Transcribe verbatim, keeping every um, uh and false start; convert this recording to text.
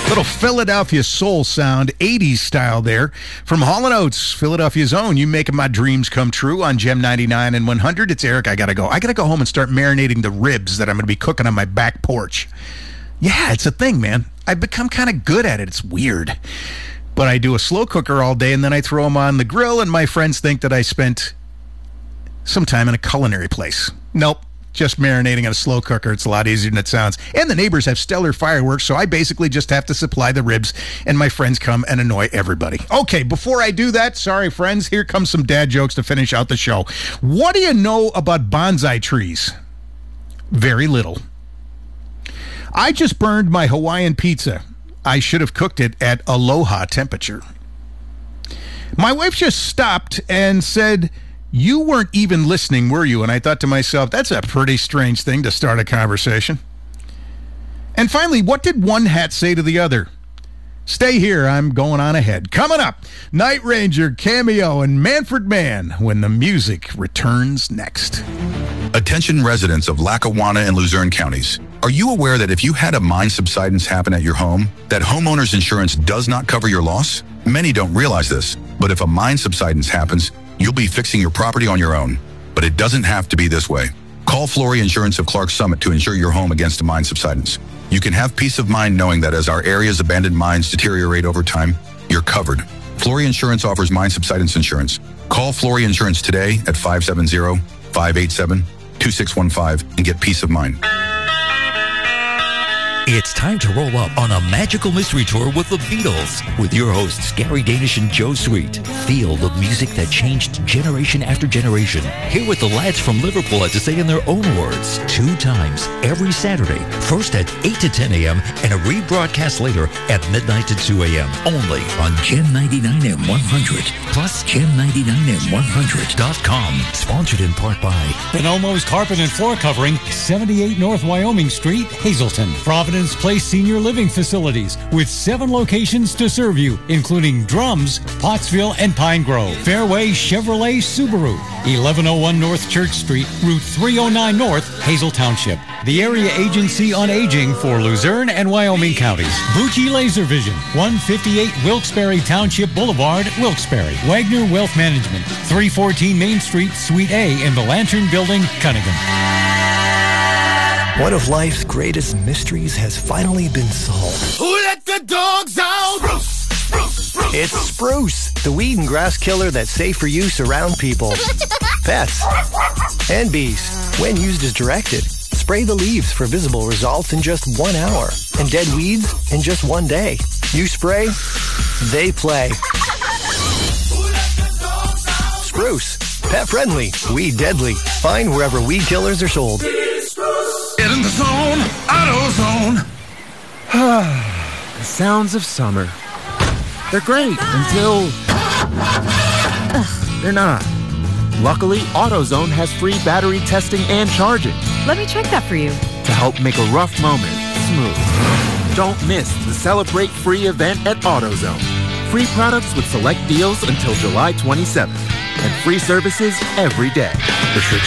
Little Philadelphia soul sound, eighties style there. From Hall and Oates, Philadelphia's own. You making my dreams come true on Gem ninety-nine and one hundred. It's Eric. I got to go. I got to go home and start marinating the ribs that I'm going to be cooking on my back porch. Yeah, it's a thing, man. I've become kind of good at it. It's weird. But I do a slow cooker all day, and then I throw them on the grill, and my friends think that I spent some time in a culinary place. Nope. Just marinating on a slow cooker. It's a lot easier than it sounds. And the neighbors have stellar fireworks, so I basically just have to supply the ribs, and my friends come and annoy everybody. Okay, before I do that, sorry, friends, here comes some dad jokes to finish out the show. What do you know about bonsai trees? Very little. I just burned my Hawaiian pizza. I should have cooked it at aloha temperature. My wife just stopped and said, "You weren't even listening, were you?" And I thought to myself, that's a pretty strange thing to start a conversation. And finally, what did one hat say to the other? Stay here, I'm going on ahead. Coming up, Night Ranger, Cameo, and Manfred Mann when the music returns next. Attention residents of Lackawanna and Luzerne counties. Are you aware that if you had a mine subsidence happen at your home, that homeowner's insurance does not cover your loss? Many don't realize this, but if a mine subsidence happens, you'll be fixing your property on your own. But it doesn't have to be this way. Call Flory Insurance of Clark Summit to insure your home against a mine subsidence. You can have peace of mind knowing that as our area's abandoned mines deteriorate over time, you're covered. Flory Insurance offers mine subsidence insurance. Call Flory Insurance today at five seven zero, five eight seven, two six one five and get peace of mind. It's time to roll up on a magical mystery tour with the Beatles with your hosts Gary Danish and Joe Sweet. Feel the music that changed generation after generation. Hear what the lads from Liverpool had to say in their own words. Two times every Saturday, first at eight to ten a.m. and a rebroadcast later at midnight to two a.m. Only on Gem ninety-nine and one hundred plus Gem ninety-nine and one hundred dot com. Sponsored in part by Bonomo's Carpet and Floor Covering, seventy-eight North Wyoming Street, Hazleton. Providence Place Senior Living Facilities with seven locations to serve you, including Drums, Pottsville, and Pine Grove. Fairway Chevrolet Subaru, eleven oh one North Church Street, Route three oh nine North, Hazel Township. The Area Agency on Aging for Luzerne and Wyoming counties. Bucci Laser Vision, one fifty-eight Wilkes-Barre Township Boulevard, Wilkes-Barre. Wagner Wealth Management, three fourteen Main Street, Suite A in the Lantern Building, Cunningham. One of life's greatest mysteries has finally been solved. Who let the dogs out? Spruce, spruce, spruce, it's Spruce, the weed and grass killer that's safe for use around people, pets, and bees. When used as directed, spray the leaves for visible results in just one hour, and dead weeds in just one day. You spray, they play. Spruce, pet friendly, weed deadly. Find wherever weed killers are sold. Get in the zone, AutoZone. The sounds of summer. They're great until they're not. Luckily, AutoZone has free battery testing and charging. Let me check that for you. To help make a rough moment smooth. Don't miss the Celebrate Free event at AutoZone. Free products with select deals until July twenty-seventh. And free services every day. Restrictions